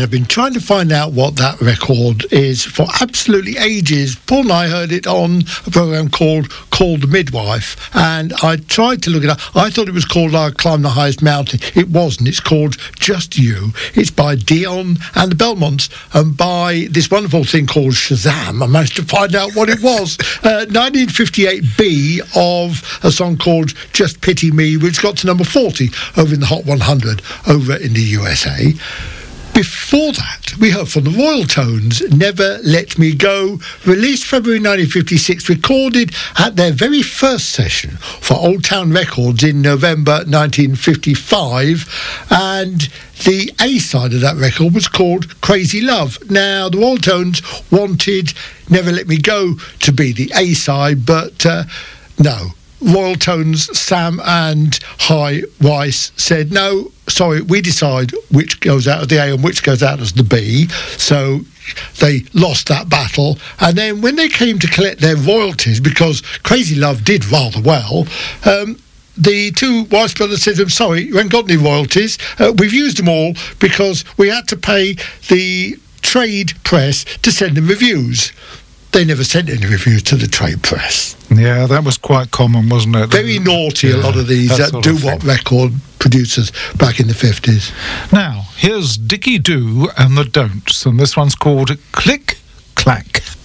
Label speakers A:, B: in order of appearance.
A: I've been trying to find out what that record is for absolutely ages. Paul and I heard it on a programme called The Midwife, and I tried to look it up. I thought it was called I Climb the Highest Mountain. It wasn't. It's called Just You. It's by Dion and the Belmonts, and by this wonderful thing called Shazam. I managed to find out what it was. 1958B of a song called Just Pity Me, which got to number 40 over in the Hot 100 over in the USA. Before that, we heard from the Royal Tones, Never Let Me Go, released February 1956, recorded at their very first session for Old Town Records in November 1955, and the A-side of that record was called Crazy Love. Now, the Royal Tones wanted Never Let Me Go to be the A-side, but no. Royal Tones, Sam and Hi Rice said, no, sorry, we decide which goes out as the A and which goes out as the B. So they lost that battle. And then when they came to collect their royalties, because Crazy Love did rather well, the two Rice brothers said to them, sorry, you haven't got any royalties. We've used them all because we had to pay the trade press to send them reviews. They never sent any reviews to the trade press.
B: Yeah, that was quite common, wasn't it?
A: Very naughty, a lot of these do-what record producers back in the 50s.
B: Now, here's Dickie Do and the Don'ts, and this one's called Click Clack.